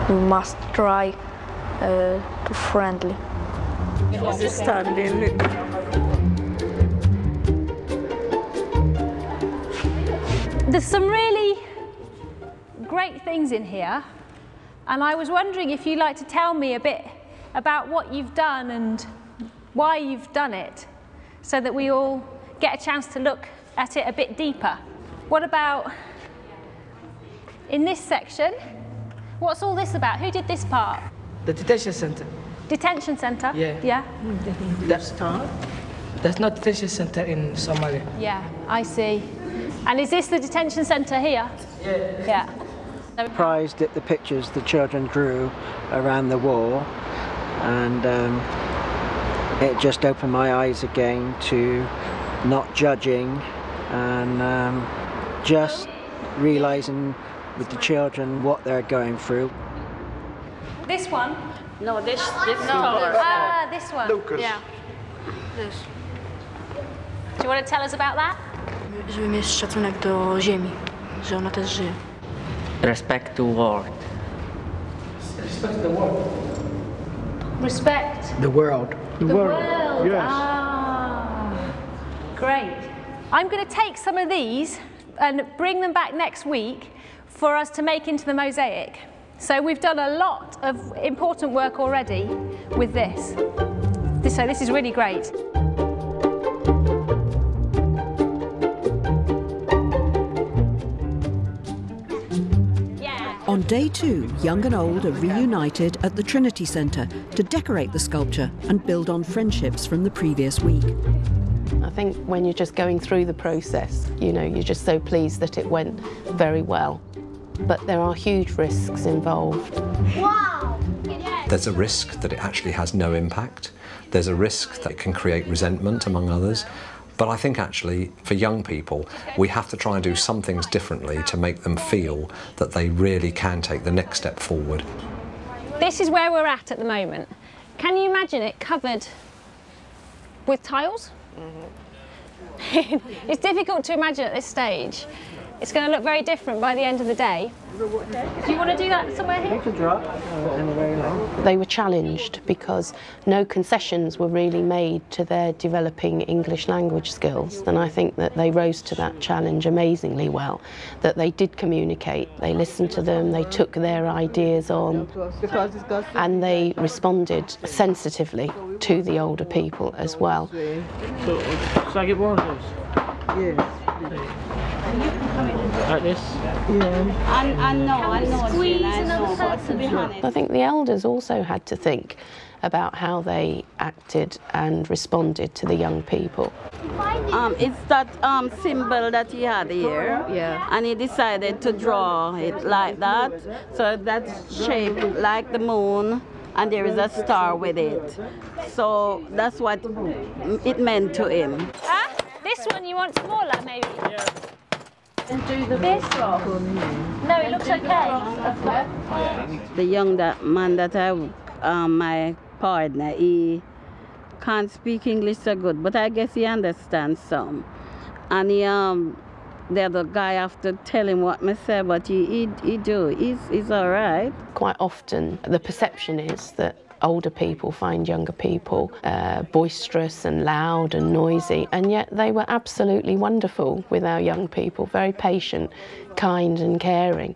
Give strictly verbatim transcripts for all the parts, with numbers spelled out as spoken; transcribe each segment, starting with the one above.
we must try uh, to friendly. Understanding. There's some really great things in here, and I was wondering if you'd like to tell me a bit about what you've done and why you've done it, so that we all get a chance to look at it a bit deeper. What about in this section? What's all this about? Who did this part? The detention center. Detention center? Yeah. Yeah? That's, that's not detention center in Somalia. Yeah, I see. And is this the detention center here? Yeah. Yeah. Surprised at the pictures the children drew around the war, and um, it just opened my eyes again to not judging and um, just realising with the children what they're going through. This one? No, this, this No. Ah, this one. Lucas. Yeah. This. Do you want to tell us about that? Żeby mieć szacunek do ziemi, że ona też żyje. Respect to world. Respect the world. Respect The world. The, the world. world. Yes. Ah, great. I'm going to take some of these and bring them back next week for us to make into the mosaic. So we've done a lot of important work already with this. this so this is really great. On day two, young and old are reunited at the Trinity Centre to decorate the sculpture and build on friendships from the previous week. I think when you're just going through the process, you know, you're just so pleased that it went very well. But there are huge risks involved. Wow! There's a risk that it actually has no impact. There's a risk that it can create resentment among others. But I think actually, for young people, we have to try and do some things differently to make them feel that they really can take the next step forward. This is where we're at at the moment. Can you imagine it covered with tiles? Mm-hmm. It's difficult to imagine at this stage. It's going to look very different by the end of the day. Do you want to do that somewhere here? You can drop anywhere you like. They were challenged because no concessions were really made to their developing English language skills, and I think that they rose to that challenge amazingly well, that they did communicate, they listened to them, they took their ideas on, and they responded sensitively to the older people as well. So, should I get one of those? Yes. Like this? Yeah. I, I know, I know. Squeeze I know, another but to person. be honest. I think the elders also had to think about how they acted and responded to the young people. Um, it's that um, symbol that he had here, Yeah. and he decided to draw it like that. So that's shaped like the moon, and there is a star with it. So that's what it meant to him. Ah, this one you want smaller, maybe? Yeah. And do the this one? No, it looks okay. The young that man that I, um, my partner, he can't speak English so good, but I guess he understands some. And he, um, the other guy have to tell him what me say, but he, he, he do. He's, he's all right. Quite often, the perception is that older people find younger people uh, boisterous and loud and noisy, and yet they were absolutely wonderful with our young people, very patient, kind and caring.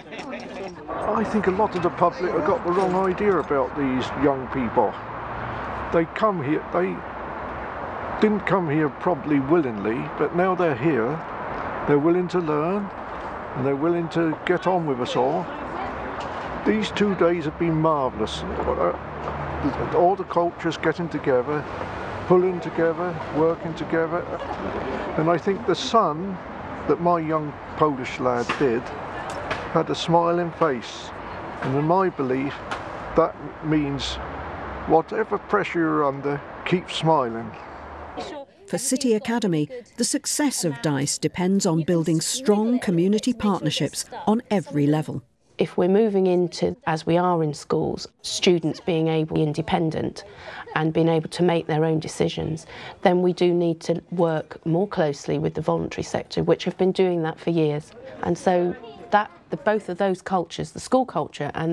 I think a lot of the public have got the wrong idea about these young people. They come here, they didn't come here probably willingly, but now they're here, they're willing to learn, and they're willing to get on with us all. These two days have been marvellous. All the cultures getting together, pulling together, working together. And I think the son that my young Polish lad did had a smiling face. And in my belief, that means whatever pressure you're under, keep smiling. For City Academy, the success of DICE depends on building strong community partnerships on every level. If we're moving into, as we are in schools, students being able to be independent and being able to make their own decisions, then we do need to work more closely with the voluntary sector, which have been doing that for years. And so that the, both of those cultures, the school culture and